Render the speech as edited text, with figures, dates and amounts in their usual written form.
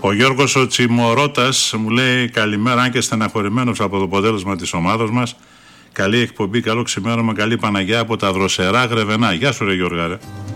Ο Γιώργος ο Τσιμορώτας μου λέει καλημέρα, αν και στεναχωρημένος από το αποτέλεσμα της ομάδας μας. Καλή εκπομπή, καλό ξημέρωμα, καλή Παναγιά από τα δροσερά Γρεβενά. Γεια σου ρε Γιώργα ρε.